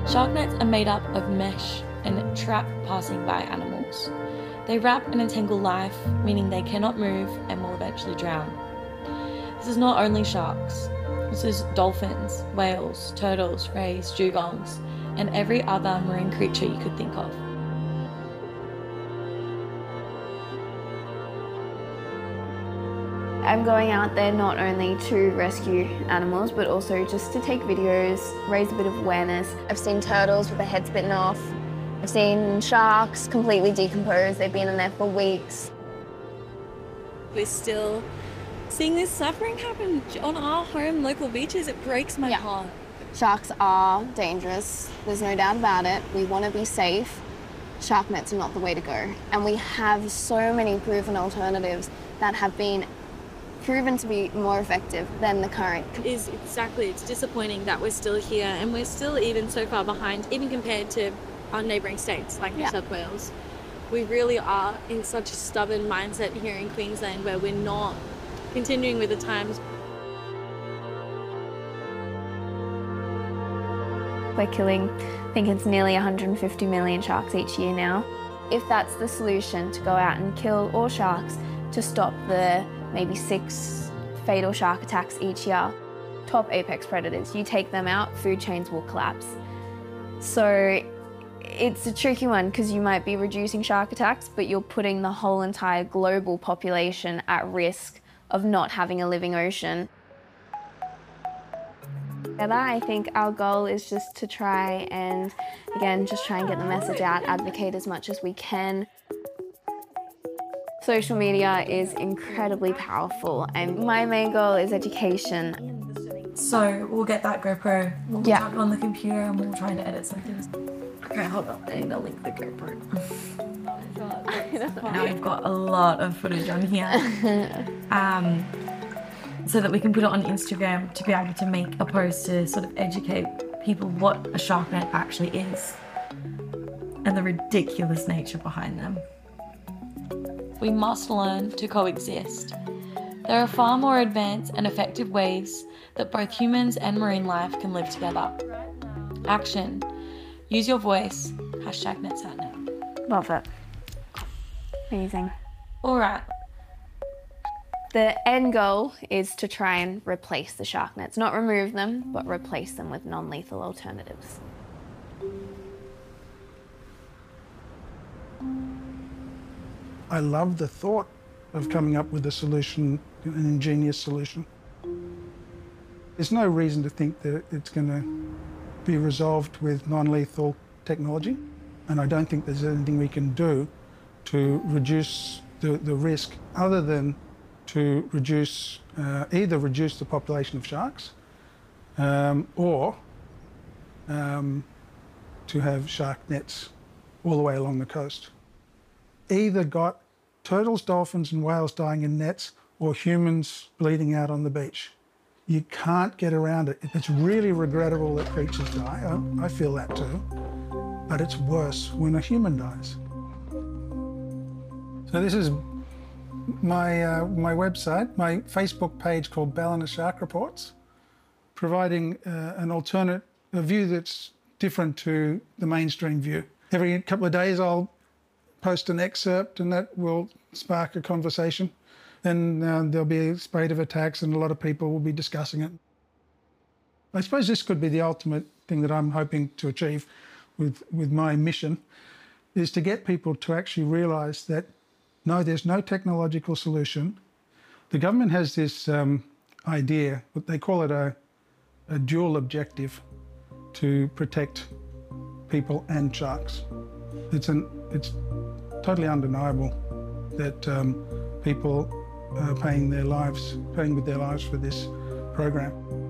Shark nets are made up of mesh and trap passing by animals. They wrap and entangle life, meaning they cannot move and will eventually drown. This is not only sharks. This is dolphins, whales, turtles, rays, dugongs, and every other marine creature you could think of. I'm going out there not only to rescue animals, but also just to take videos, raise a bit of awareness. I've seen turtles with their heads bitten off. I've seen sharks completely decomposed. They've been in there for weeks. We're still seeing this suffering happen on our home local beaches. It breaks my heart. Sharks are dangerous. There's no doubt about it. We want to be safe. Shark nets are not the way to go. And we have so many proven alternatives that have been proven to be more effective than the current. It's disappointing that we're still here and we're still even so far behind, even compared to our neighbouring states like New South Wales. We really are in such a stubborn mindset here in Queensland where we're not continuing with the times. We're killing, I think it's nearly 150 million sharks each year now. If that's the solution, to go out and kill all sharks to stop the maybe 6 fatal shark attacks each year, top apex predators, you take them out, food chains will collapse. So it's a tricky one because you might be reducing shark attacks, but you're putting the whole entire global population at risk of not having a living ocean. I think our goal is just to try and, again, just try and get the message out, advocate as much as we can. Social media is incredibly powerful and my main goal is education. So we'll get that GoPro, we'll tap it on the computer and we'll try and edit some things. Okay, hold on, I need to link the GoPro. Now we've got a lot of footage on here. So that we can put it on Instagram to be able to make a post to sort of educate people what a shark net actually is and the ridiculous nature behind them. We must learn to coexist. There are far more advanced and effective ways that both humans and marine life can live together. Action. Use your voice. #NetSatNet. Love it. Amazing. All right. The end goal is to try and replace the shark nets. Not remove them, but replace them with non-lethal alternatives. I love the thought of coming up with a solution, an ingenious solution. There's no reason to think that it's going to be resolved with non-lethal technology, and I don't think there's anything we can do to reduce the risk other than to reduce, either reduce the population of sharks or to have shark nets all the way along the coast. Either got turtles, dolphins and whales dying in nets or humans bleeding out on the beach. You can't get around it. It's really regrettable that creatures die. I feel that too. But it's worse when a human dies. So this is my website, my Facebook page called Ballina Shark Reports, providing a view that's different to the mainstream view. Every couple of days I'll post an excerpt and that will spark a conversation. Then there'll be a spate of attacks and a lot of people will be discussing it. I suppose this could be the ultimate thing that I'm hoping to achieve with my mission, is to get people to actually realise that no, there's no technological solution. The government has this idea, but they call it a dual objective to protect people and sharks. It's totally undeniable that people are paying with their lives for this program.